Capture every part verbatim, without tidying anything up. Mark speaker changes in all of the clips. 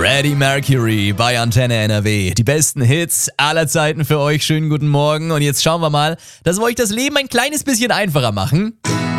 Speaker 1: Freddie Mercury bei Antenne N R W. Die besten Hits aller Zeiten für euch. Schönen guten Morgen. Und jetzt schauen wir mal, dass wir euch das Leben ein kleines bisschen einfacher machen.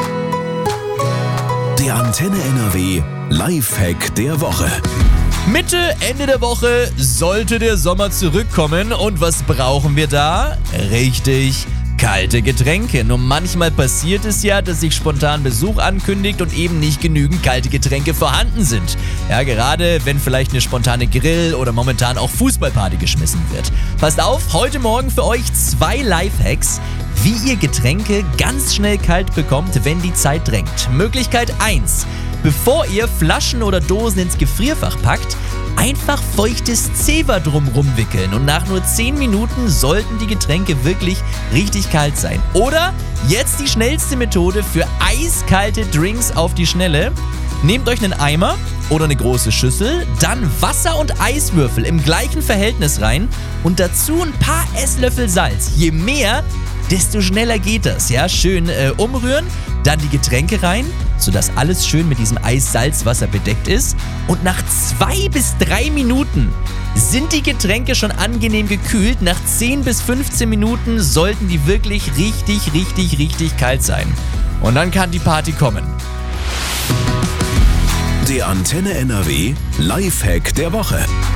Speaker 2: Der Antenne N R W Lifehack der Woche.
Speaker 1: Mitte, Ende der Woche sollte der Sommer zurückkommen. Und was brauchen wir da? Richtig, kalte Getränke. Nur manchmal passiert es ja, dass sich spontan Besuch ankündigt und eben nicht genügend kalte Getränke vorhanden sind. Ja, gerade wenn vielleicht eine spontane Grill- oder momentan auch Fußballparty geschmissen wird. Passt auf, heute Morgen für euch zwei Lifehacks, wie ihr Getränke ganz schnell kalt bekommt, wenn die Zeit drängt. Möglichkeit eins. Bevor ihr Flaschen oder Dosen ins Gefrierfach packt, einfach feuchtes Zewa drumrum wickeln und nach nur zehn Minuten sollten die Getränke wirklich richtig kalt sein. Oder jetzt die schnellste Methode für eiskalte Drinks auf die Schnelle. Nehmt euch einen Eimer oder eine große Schüssel, dann Wasser und Eiswürfel im gleichen Verhältnis rein und dazu ein paar Esslöffel Salz. Je mehr, desto schneller geht das. Ja, schön äh, umrühren, dann die Getränke rein, sodass alles schön mit diesem Eis-Salz-Wasser bedeckt ist. Und nach zwei bis drei Minuten sind die Getränke schon angenehm gekühlt. Nach zehn bis fünfzehn Minuten sollten die wirklich richtig, richtig, richtig kalt sein. Und dann kann die Party kommen.
Speaker 2: Der Antenne N R W Lifehack der Woche.